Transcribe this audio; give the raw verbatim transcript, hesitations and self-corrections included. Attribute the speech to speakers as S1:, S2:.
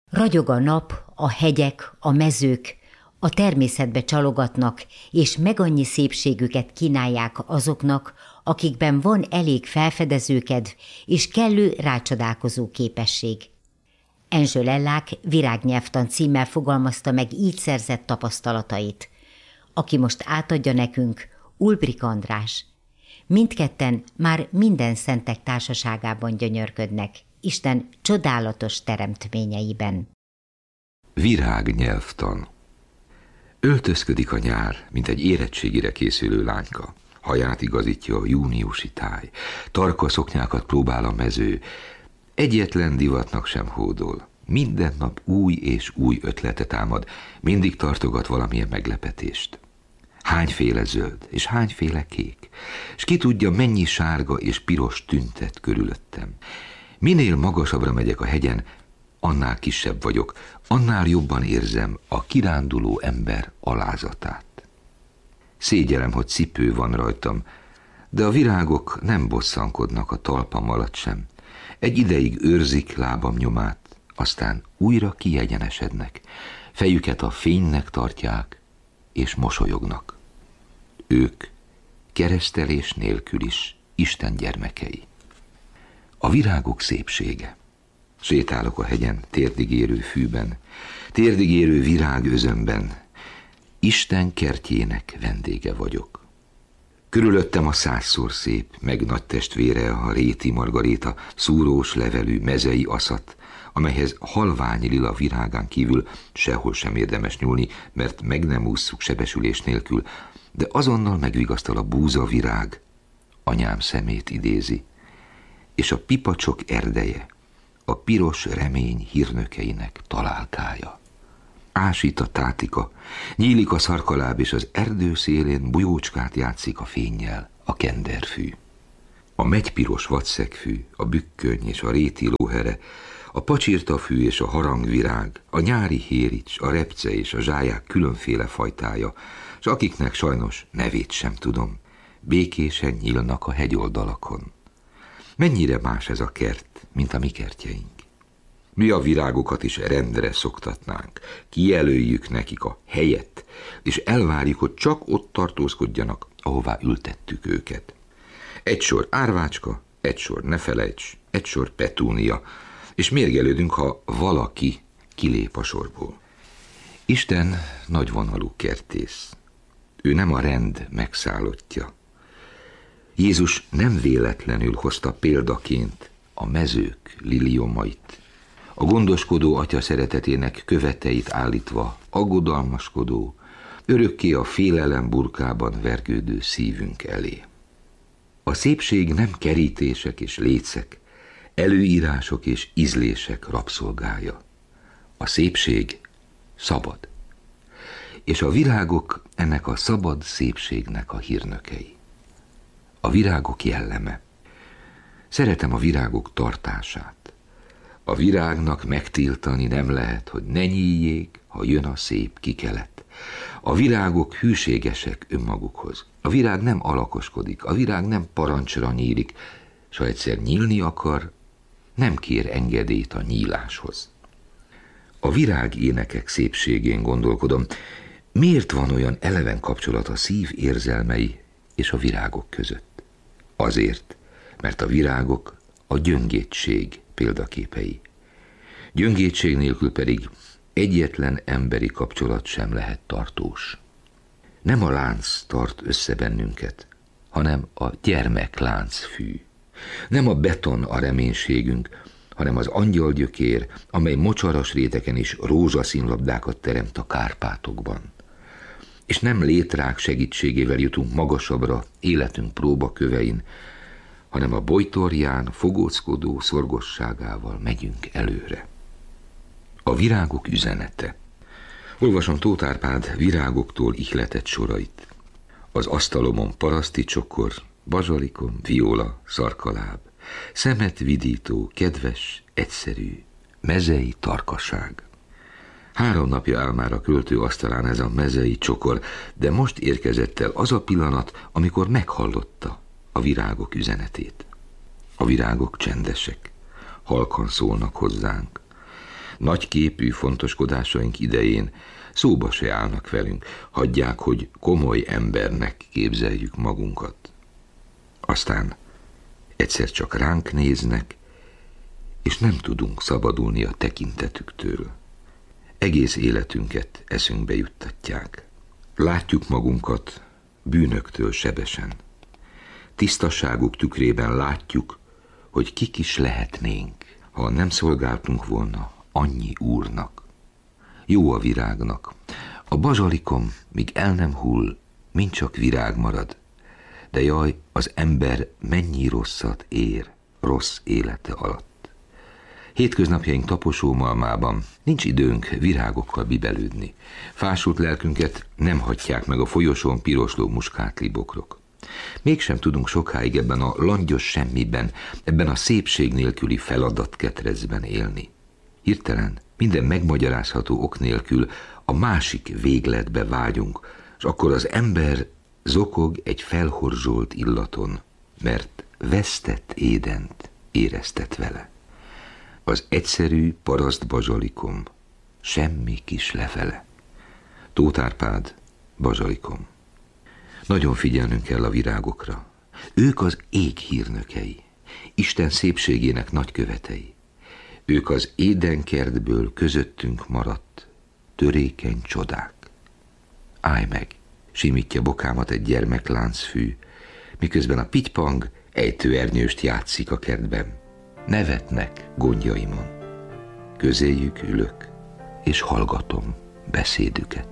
S1: Ragyog a nap, a hegyek, a mezők, a természetbe csalogatnak, és meg annyi szépségüket kínálják azoknak, akikben van elég felfedezőkedv és kellő rácsodálkozó képesség. Erzső Lellák Virágnyelvtan címmel fogalmazta meg így szerzett tapasztalatait. Aki most átadja nekünk, Ulbrich András. Mindketten már minden szentek társaságában gyönyörködnek, Isten csodálatos teremtményeiben.
S2: Virágnyelvtan. Öltözködik a nyár, mint egy érettségire készülő lányka. Haját igazítja a júniusi táj. Tarka szoknyákat próbál a mező. Egyetlen divatnak sem hódol. Minden nap új és új ötletet támad. Mindig tartogat valamilyen meglepetést. Hányféle zöld, és hányféle kék. S ki tudja, mennyi sárga és piros tüntet körülöttem. Minél magasabbra megyek a hegyen, annál kisebb vagyok, annál jobban érzem a kiránduló ember alázatát. Szégyellem, hogy cipő van rajtam, de a virágok nem bosszankodnak a talpam alatt sem. Egy ideig őrzik lábam nyomát, aztán újra kiegyenesednek, fejüket a fénynek tartják, és mosolyognak. Ők keresztelés nélkül is Isten gyermekei. A virágok szépsége. Sétálok a hegyen, térdigérő fűben, térdigérő virágözömben. Isten kertjének vendége vagyok. Körülöttem a százszor szép, meg nagy testvére a réti margaréta, szúrós levelű mezei aszat, amelyhez halvány lila virágán kívül sehol sem érdemes nyúlni, mert meg nem ússzuk sebesülés nélkül, de azonnal megvigasztal a búza virág, anyám szemét idézi, és a pipacsok erdeje, a piros remény hírnökeinek találkája. Ásít a tátika, nyílik a szarkaláb, és az erdő szélén bujócskát játszik a fénnyel a kenderfű. A megypiros vadszegfű, a bükköny és a réti lóhere, a pacsirtafű és a harangvirág, a nyári hérics, a repce és a zsáják különféle fajtája, s akiknek sajnos nevét sem tudom, békésen nyílnak a hegyoldalakon. Mennyire más ez a kert, mint a mi kertjeink. Mi a virágokat is rendre szoktatnánk, kijelöljük nekik a helyet, és elvárjuk, hogy csak ott tartózkodjanak, ahová ültettük őket. Egy sor árvácska, egy sor ne felejts, egy sor petúnia, és mérgelődünk, ha valaki kilép a sorból. Isten nagyvonalú kertész. Ő nem a rend megszállottja. Jézus nem véletlenül hozta példaként a mezők liliomait, a gondoskodó atya szeretetének követeit állítva aggodalmaskodó, örökké a félelem burkában vergődő szívünk elé. A szépség nem kerítések és lécek, előírások és ízlések rabszolgája. A szépség szabad, és a virágok ennek a szabad szépségnek a hírnökei. A virágok jelleme. Szeretem a virágok tartását. A virágnak megtiltani nem lehet, hogy ne nyíljék, ha jön a szép kikelet. A virágok hűségesek önmagukhoz. A virág nem alakoskodik, a virág nem parancsra nyílik, s ha egyszer nyílni akar, nem kér engedélyt a nyíláshoz. A virág énekek szépségén gondolkodom, miért van olyan eleven kapcsolat a szív érzelmei és a virágok között? Azért, mert a virágok a gyöngétség példaképei. Gyöngétség nélkül pedig egyetlen emberi kapcsolat sem lehet tartós. Nem a lánc tart össze bennünket, hanem a gyermekláncfű. Nem a beton a reménységünk, hanem az angyalgyökér, amely mocsaras réteken is rózsaszínlabdákat teremt a Kárpátokban. És nem létrák segítségével jutunk magasabbra életünk próbakövein, hanem a bojtorján fogóckodó szorgosságával megyünk előre. A virágok üzenete. Olvasom Tóth Árpád Virágoktól ihletett sorait. Az asztalomon paraszti csokor, bazsalikom, viola, szarkaláb, szemet vidító, kedves, egyszerű, mezei tarkaság. Három napja áll már a költő asztalán ez a mezei csokor, de most érkezett el az a pillanat, amikor meghallotta a virágok üzenetét. A virágok csendesek, halkan szólnak hozzánk, Nagyképű fontoskodásaink idején szóba se állnak velünk, hagyják, hogy komoly embernek képzeljük magunkat. Aztán egyszer csak ránk néznek, és nem tudunk szabadulni a tekintetüktől. Egész életünket eszünkbe juttatják. Látjuk magunkat bűnöktől sebesen. Tisztaságuk tükrében látjuk, hogy kik is lehetnénk, ha nem szolgáltunk volna annyi úrnak. Jó a virágnak. A bazsalikom, míg el nem hull, mind csak virág marad. De jaj, az ember mennyi rosszat ér rossz élete alatt. Hétköznapjaink taposómalmában nincs időnk virágokkal bibelődni. Fásult lelkünket nem hagyják meg a folyosón pirosló muskátli bokrok. Mégsem tudunk sokáig ebben a langyos semmiben, ebben a szépség nélküli feladatketrezben élni. Hirtelen, minden megmagyarázható ok nélkül a másik végletbe vágyunk, és akkor az ember zokog egy felhorzsolt illaton, mert vesztett Édent éreztet vele. Az egyszerű paraszt bazsalikom, semmi kis lefele. Tóth Árpád, Bazsalikom. Nagyon figyelnünk kell a virágokra. Ők az ég hírnökei, Isten szépségének nagykövetei. Ők az édenkertből közöttünk maradt törékeny csodák. Állj meg, simítja bokámat egy gyermekláncfű, miközben a pitypang ejtőernyőst játszik a kertben. Nevetnek gondjaimon. Közéjük ülök, és hallgatom beszédüket.